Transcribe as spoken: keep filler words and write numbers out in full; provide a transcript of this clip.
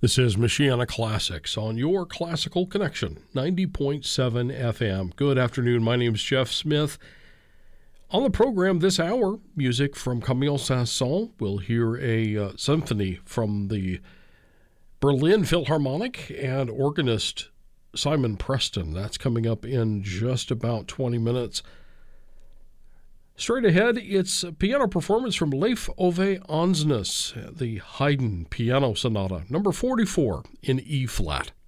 This is Michiana Classics on your Classical Connection, ninety point seven F M. Good afternoon. My name is Jeff Smith. On the program this hour, music from Camille Saint-Saëns. We'll hear a uh, symphony from the Berlin Philharmonic and organist Simon Preston. That's coming up in just about twenty minutes. Straight ahead, it's a piano performance from Leif Ove Andsnes, the Haydn Piano Sonata, number forty-four in E-flat.